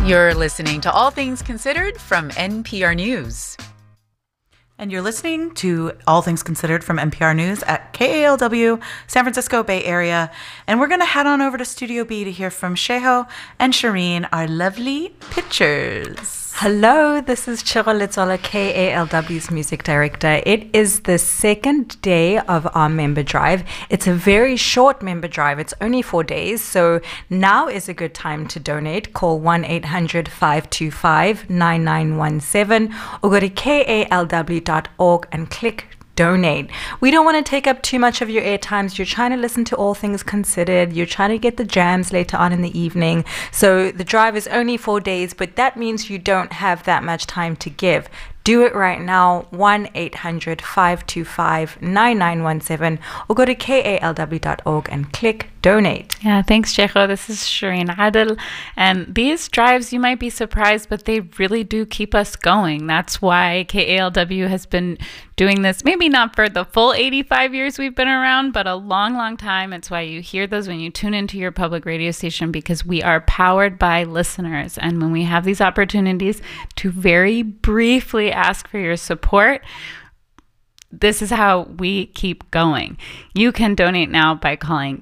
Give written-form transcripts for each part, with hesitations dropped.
You're listening to All Things Considered from NPR News. And you're listening to All Things Considered from NPR News at KALW, San Francisco Bay Area. And we're going to head on over to Studio B to hear from Sheho and Shireen, our lovely pitchers. Hello, this is Chiro Letzola, KALW's music director. It is the second day of our member drive. It's a very short member drive. It's only 4 days, so now is a good time to donate. Call 1-800-525-9917 or go to kalw.org and click donate. We don't want to take up too much of your airtimes. You're trying to listen to All Things Considered. You're trying to get the jams later on in the evening. So the drive is only 4 days, but that means you don't have that much time to give. Do it right now, 1-800-525-9917 or go to kalw.org and click donate. Yeah, thanks, Sheho. This is Shireen Adel. And these drives, you might be surprised, but they really do keep us going. That's why KALW has been doing this, maybe not for the full 85 years we've been around, but a long, long time. It's why you hear those when you tune into your public radio station, because we are powered by listeners. And when we have these opportunities to very briefly ask for your support, this is how we keep going. You can donate now by calling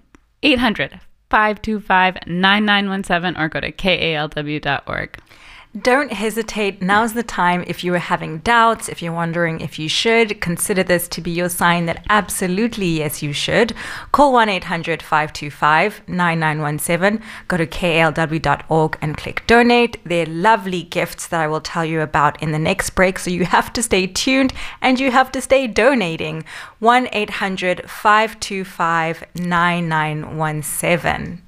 800-525-9917 or go to kalw.org. Don't hesitate. Now's the time. If you are having doubts, if you're wondering if you should, consider this to be your sign that absolutely yes, you should. Call 1-800-525-9917. Go to kalw.org and click donate. There are lovely gifts that I will tell you about in the next break, so you have to stay tuned and you have to stay donating. 1-800-525-9917.